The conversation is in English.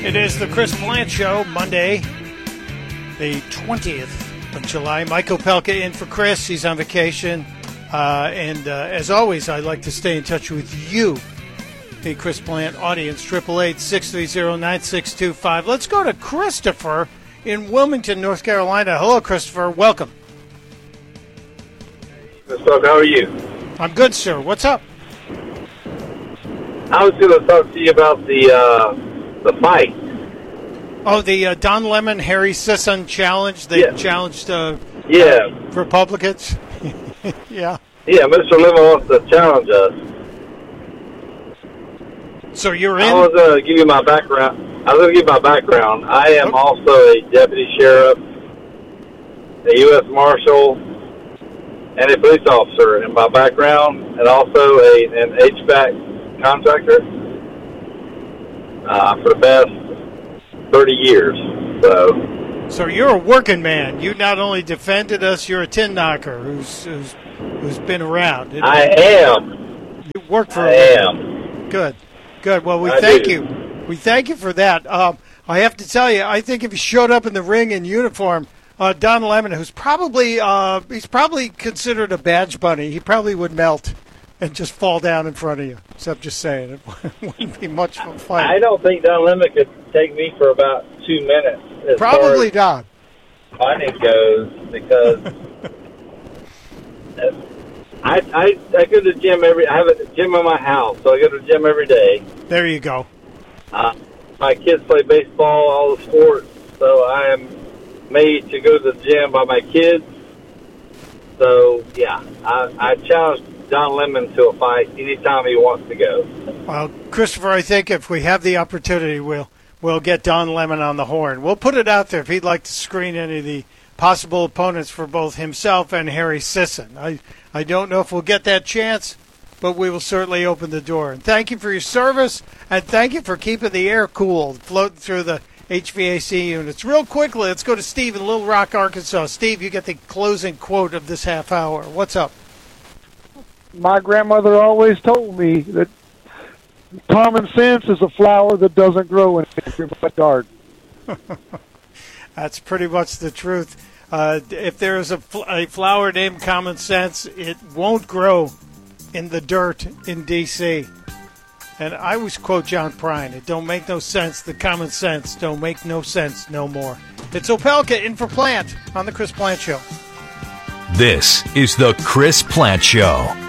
It is the Chris Plant Show, Monday, the 20th of July. Mike Opelka in for Chris. He's on vacation. As always, I'd like to stay in touch with you, the Chris Plant audience, 888-630-9625. Let's go to Christopher in Wilmington, North Carolina. Hello, Christopher. Welcome. Mr. Doug, how are you? I'm good, sir. What's up? I was going to talk to you about the fight. Oh, the Don Lemon, Harry Sisson challenge. They challenged Republicans. Yeah. Yeah, Mr. Lemon wants to challenge us. So you're in? I was going to give you my background. I am also a deputy sheriff, a U.S. Marshal, and a police officer in my background, and also an HVAC contractor for the past 30 years. So you're a working man. You not only defended us, you're a tin knocker who's been around. I am. You work for Good. Well, we thank you. We thank you for that. I have to tell you, I think if he showed up in the ring in uniform, Don Lemon, who's probably he's probably considered a badge bunny, he probably would melt and just fall down in front of you. So I'm just saying, it wouldn't be much of a fight. I don't think Don Lemon could take me for about 2 minutes. Probably not. Fighting goes, because I go to the gym I have a gym in my house, so I go to the gym every day. There you go. My kids play baseball, all the sports, so I am made to go to the gym by my kids. So, yeah, I challenge Don Lemon to a fight anytime he wants to go. Well, Christopher, I think if we have the opportunity, we'll get Don Lemon on the horn. We'll put it out there if he'd like to screen any of the possible opponents for both himself and Harry Sisson. I don't know if we'll get that chance, but we will certainly open the door. And thank you for your service, and thank you for keeping the air cool, floating through the HVAC units. Real quickly, let's go to Steve in Little Rock, Arkansas. Steve, you get the closing quote of this half hour. What's up? My grandmother always told me that common sense is a flower that doesn't grow in everybody's garden. That's pretty much the truth. If there is a flower named common sense, it won't grow in the dirt in D.C. And I always quote John Prine, it don't make no sense, the common sense don't make no sense no more. It's Opelka in for Plant on the Chris Plant Show. This is the Chris Plant Show.